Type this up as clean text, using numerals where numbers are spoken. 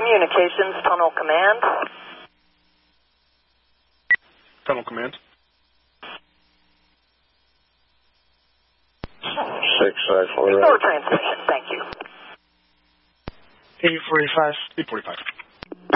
Communications, Tunnel Command. Tunnel Command. 654. Restore transmission, thank you. 845. 845.